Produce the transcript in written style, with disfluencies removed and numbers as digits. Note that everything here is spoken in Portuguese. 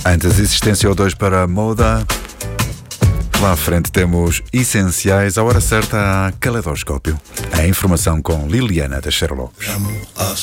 Antes, Existência O2 para Moda. Lá à frente temos Essenciais. À hora certa, há Caleidoscópio. A informação com Liliana Teixeira Lopes.